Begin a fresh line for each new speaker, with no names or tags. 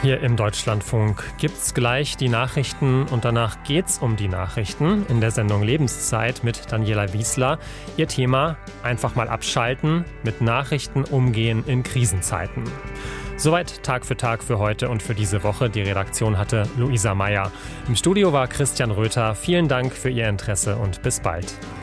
Hier im Deutschlandfunk gibt's gleich die Nachrichten und danach geht's um die Nachrichten in der Sendung Lebenszeit mit Daniela Wiesler. Ihr Thema: einfach mal abschalten, mit Nachrichten umgehen in Krisenzeiten. Soweit Tag für heute und für diese Woche. Die Redaktion hatte Luisa Meyer. Im Studio war Christian Röther. Vielen Dank für Ihr Interesse und bis bald.